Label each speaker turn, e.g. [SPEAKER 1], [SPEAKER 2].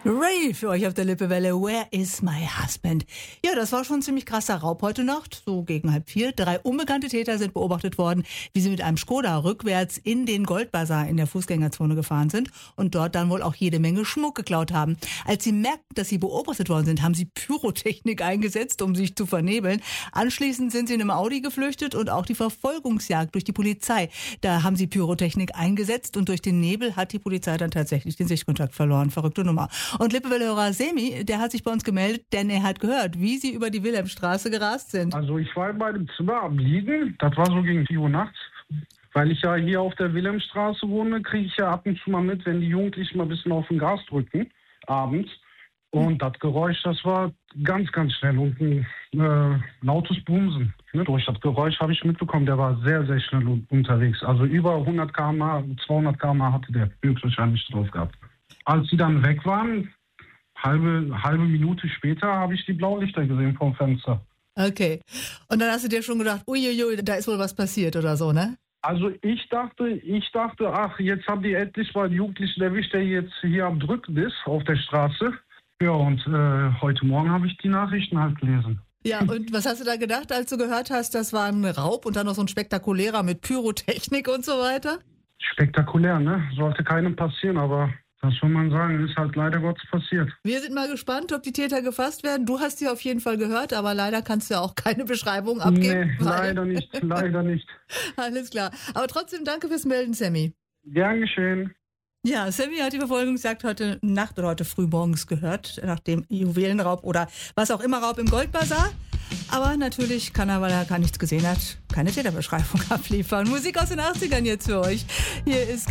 [SPEAKER 1] Ray für euch auf der Lippewelle. Where is my husband? Ja, das war schon ein ziemlich krasser Raub heute Nacht, so gegen 3:30. 3 unbekannte Täter sind beobachtet worden, wie sie mit einem Skoda rückwärts in den Goldbazar in der Fußgängerzone gefahren sind und dort dann wohl auch jede Menge Schmuck geklaut haben. Als sie merkten, dass sie beobachtet worden sind, haben sie Pyrotechnik eingesetzt, um sich zu vernebeln. Anschließend sind sie in einem Audi geflüchtet und auch die Verfolgungsjagd durch die Polizei. Da haben sie Pyrotechnik eingesetzt und durch den Nebel hat die Polizei dann tatsächlich den Sichtkontakt verloren. Verrückte Nummer. Und Lippewelle-Hörer Semi, der hat sich bei uns gemeldet, denn er hat gehört, wie sie über die Wilhelmstraße gerast sind.
[SPEAKER 2] Also ich war in meinem Zimmer am Liegen, das war so gegen 4 Uhr nachts. Weil ich ja hier auf der Wilhelmstraße wohne, kriege ich ja ab und zu mal mit, wenn die Jugendlichen mal ein bisschen auf den Gas drücken, abends. Und das Geräusch, das war ganz, ganz schnell und ein lautes Bumsen. Ne? Durch das Geräusch habe ich mitbekommen, der war sehr, sehr schnell unterwegs. Also über 100 km/h, 200 km/h hatte der höchstwahrscheinlich drauf gehabt. Als sie dann weg waren, halbe Minute später, habe ich die Blaulichter gesehen vom Fenster.
[SPEAKER 1] Okay. Und dann hast du dir schon gedacht, uiuiui, da ist wohl was passiert oder so, ne?
[SPEAKER 2] Also ich dachte, ach, jetzt haben die endlich mal einen Jugendlichen erwischt, der jetzt hier am Drücken ist auf der Straße. Ja, und heute Morgen habe ich die Nachrichten halt gelesen.
[SPEAKER 1] Ja, und was hast du da gedacht, als du gehört hast, das war ein Raub und dann noch so ein spektakulärer mit Pyrotechnik und so weiter?
[SPEAKER 2] Spektakulär, ne? Sollte keinem passieren, aber was soll man sagen, ist halt leider Gottes passiert.
[SPEAKER 1] Wir sind mal gespannt, ob die Täter gefasst werden. Du hast sie auf jeden Fall gehört, aber leider kannst du ja auch keine Beschreibung abgeben.
[SPEAKER 2] Nee, leider nicht.
[SPEAKER 1] Alles klar. Aber trotzdem danke fürs Melden, Sammy.
[SPEAKER 2] Gern geschehen.
[SPEAKER 1] Ja, Sammy hat die Verfolgungsjagd heute Nacht oder heute früh morgens gehört, nach dem Juwelenraub oder was auch immer Raub im Goldbazar. Aber natürlich kann er, weil er gar nichts gesehen hat, keine Täterbeschreibung abliefern. Musik aus den 80ern jetzt für euch. Hier ist